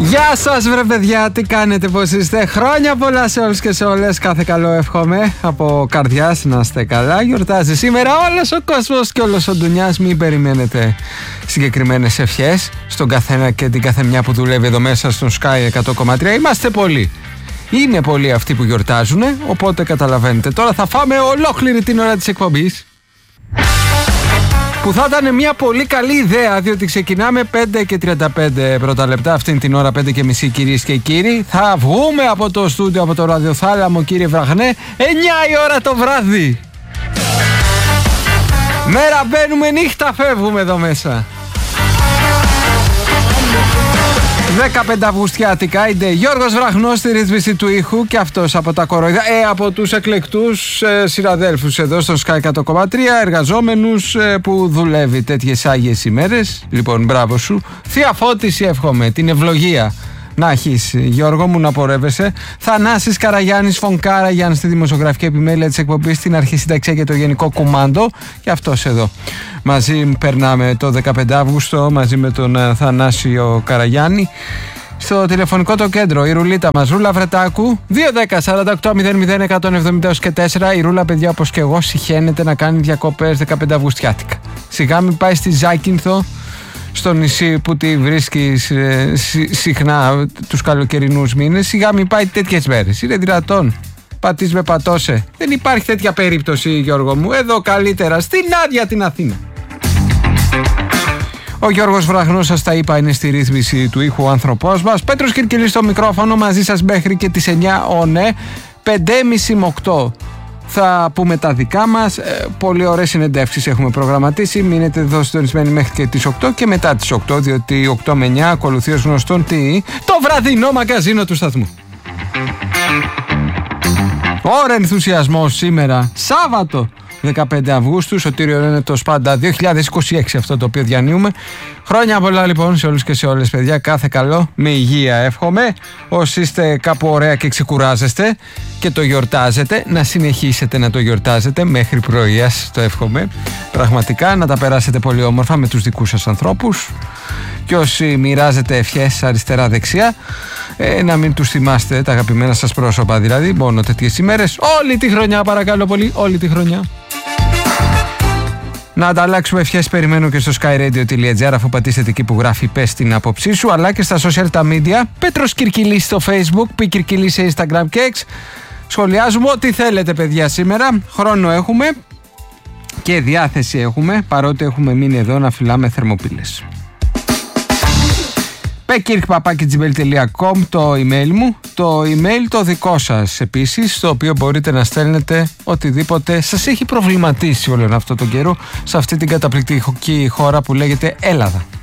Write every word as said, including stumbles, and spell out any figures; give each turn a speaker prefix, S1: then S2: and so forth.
S1: Γεια σας βρε παιδιά, τι κάνετε, πώς είστε? Χρόνια πολλά σε όλους και σε όλες, κάθε καλό εύχομαι από καρδιάς, να είστε καλά. Γιορτάζει σήμερα όλος ο κόσμος και όλος ο ντουνιάς, μην περιμένετε συγκεκριμένες ευχές στον καθένα και την καθεμιά που δουλεύει εδώ μέσα στον Sky εκατό κόμμα τρία. Είμαστε πολλοί. Είναι πολλοί αυτοί που γιορτάζουν, οπότε καταλαβαίνετε. Τώρα θα φάμε ολόκληρη την ώρα της εκπομπής, που θα ήταν μια πολύ καλή ιδέα, διότι ξεκινάμε πέντε και τριάντα πέντε πρώτα λεπτά αυτήν την ώρα, πέντε και μισή κυρίες και κύριοι. Θα βγούμε από το στούντιο, από το ραδιοθάλαμο, κύριε Βραχνέ, εννιά η ώρα το βράδυ. Μέρα μπαίνουμε, νύχτα φεύγουμε εδώ μέσα. δεκαπέντε Αυγουστιάτικα, είναι Γιώργος Βραχνός στη ρύθμιση του ήχου και αυτός από τα κοροϊδά, ε, από τους εκλεκτούς ε, συναδέλφους εδώ στο Sky εκατό κόμμα τρία, εργαζόμενους ε, που δουλεύει τέτοιες άγιες ημέρες. Λοιπόν, μπράβο σου. Θεία φώτιση εύχομαι, την ευλογία να έχεις, Γιώργο μου, να πορεύεσαι. Θανάσης Καραγιάννης Φωνκάρα Γιάννη στη δημοσιογραφική επιμέλεια της εκπομπής, στην αρχισυνταξία και το γενικό κουμάντο. Και αυτός εδώ. Μαζί περνάμε το δεκαπέντε Αύγουστο μαζί με τον uh, Θανάσιο Καραγιάννη. Στο τηλεφωνικό το κέντρο η ρουλίτα μας, Ρούλα Βρετάκου, δύο δέκα σαράντα οκτώ μηδέν μηδέν εκατόν εβδομήντα και τέσσερα. Η Ρούλα, παιδιά, όπως και εγώ, συχαίνεται να κάνει διακοπές δεκαπέντε Αυγουστιάτικα. Σιγά μην πάει στη Ζάκυνθο, στο νησί που τη βρίσκεις ε, συ, συχνά τους καλοκαιρινούς μήνες. Σιγά μην πάει τέτοιες μέρες. Είναι δυνατόν? Πατής με πατώσε. Δεν υπάρχει τέτοια περίπτωση, Γιώργο μου. Εδώ καλύτερα στην άδεια την Αθήνα. Ο Γιώργος Βραχνός, σας τα είπα, είναι στη ρύθμιση του ήχου, ο άνθρωπός μας. Πέτρος Κυρκυλής στο μικρόφωνο, μαζί σας μέχρι και τις εννιά. Ο ναι, πέντε και μισή με οκτώ θα πούμε τα δικά μας. ε, Πολύ ωραίες συνεντεύξεις έχουμε προγραμματίσει. Μείνετε εδώ συντονισμένοι μέχρι και τις οκτώ και μετά τις οκτώ, διότι οκτώ με εννιά ακολουθεί ως γνωστόν τι? Το βραδινό μαγκαζίνο του σταθμού. Ωραία ενθουσιασμός σήμερα, Σάββατο δεκαπέντε Αυγούστου, Σωτήριο είναι το Σπάντα δύο χιλιάδες είκοσι έξι αυτό το οποίο διανύουμε. Χρόνια πολλά λοιπόν σε όλους και σε όλες, παιδιά, κάθε καλό, με υγεία εύχομαι. Όσοι είστε κάπου ωραία και ξεκουράζεστε και το γιορτάζετε, να συνεχίσετε να το γιορτάζετε μέχρι πρωίας, το εύχομαι. Πραγματικά να τα περάσετε πολύ όμορφα με τους δικούς σας ανθρώπους. Και όσοι μοιράζετε ευχές αριστερά δεξιά, ε, να μην τους θυμάστε, τα αγαπημένα σας πρόσωπα δηλαδή, μόνο τέτοιες ημέρες. Όλη τη χρονιά, παρακαλώ πολύ, όλη τη χρονιά. Να ανταλλάξουμε ευχές, περιμένω και στο skyradio.gr, αφού πατήσετε εκεί που γράφει πες την άποψή σου, αλλά και στα social τα media. Πέτρος Κυρκυλής στο Facebook, Πι Κυρκυλής σε Instagram και X. Σχολιάζουμε ό,τι θέλετε, παιδιά, σήμερα. Χρόνο έχουμε και διάθεση έχουμε, παρότι έχουμε μείνει εδώ να φυλάμε θερμοπύλες. πεκυρκ παπάκι τζι τελεία κομ το email μου, το email το δικό σας επίσης, στο οποίο μπορείτε να στέλνετε οτιδήποτε σας έχει προβληματίσει όλο αυτό τον καιρό σε αυτή την καταπληκτική χώρα που λέγεται Ελλάδα.